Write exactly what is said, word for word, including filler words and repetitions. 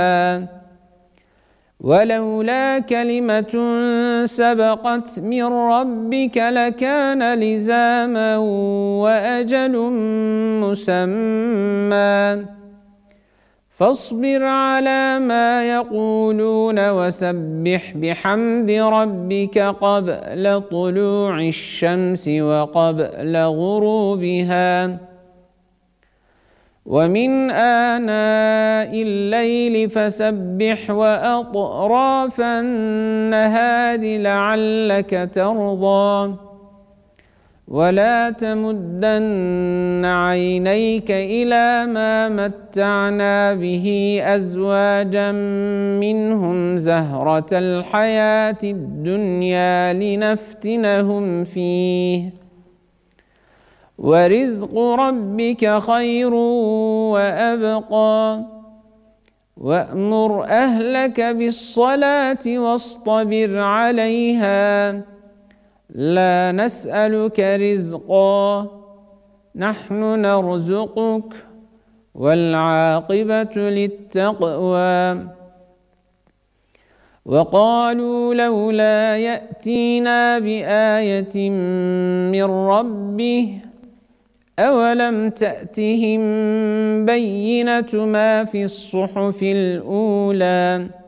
ولولا كلمة سبقت من ربك لكان لزاما وأجل مسمى فاصبر على ما يقولون وسبح بحمد ربك قبل طلوع الشمس وقبل غروبها ومن آناء الليل فسبح وأطراف النهار لعلك ترضى ولا تمدن عينيك إلى ما متعنا به أزواجا منهم زهرة الحياة الدنيا لنفتنهم فيه ورزق ربك خير وأبقى وأمر أهلك بالصلاة واصطبر عليها لا نسألك رزقا نحن نرزقك والعاقبة للتقوى وقالوا لولا يأتينا بآية من ربه أولم تأتهم بينة ما في الصحف الأولى